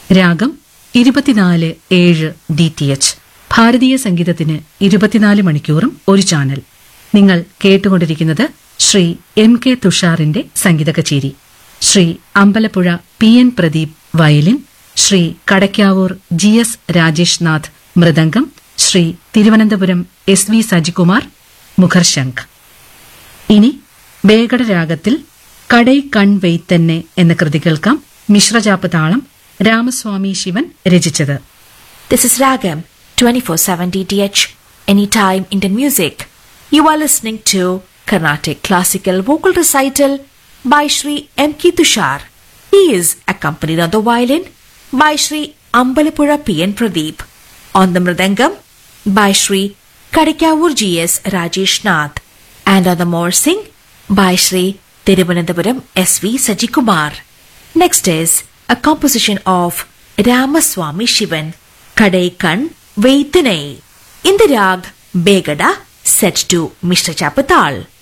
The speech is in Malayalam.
രാഗം 24/7 DTH. ഭാരതീയ സംഗീതത്തിന് 24 മണിക്കൂറും ഒരു ചാനൽ. നിങ്ങൾ കേട്ടുകൊണ്ടിരിക്കുന്നത് ശ്രീ MK തുഷാറിന്റെ സംഗീത കച്ചേരി. Shri Ambalappuzha PN Pradeep violin, Shri Kadakkavoor GS Rajesh Nath mridangam, Shri Thiruvananthapuram SV Sajikumar മുഖർശംഖ്. ഇനി ബേഗഡ രാഗത്തിൽ കടൈ കൺ വെയ്ത്തന്നെ എന്ന കൃതി കേൾക്കാം. മിശ്രജാപ്പ് താളം രാമസ്വാമി ശിവൻ രചിച്ചത്. This is Ragam 24/7 DTH, anytime Indian music. You are listening to Carnatic Classical Vocal Recital by Shri MK Tushar. He is accompanied on the violin by Shri Ambalapura PN Pradeep, on the mridangam by Shri Kadikavur GS Rajesh Nath, and on the morsing by Shri Thiruvananthapuram SV Sajikumar. Next is a composition of Ramaswamy Shivan, Kadai Kan Veithanai, in the rag Begada, set to Mishra Chapatal.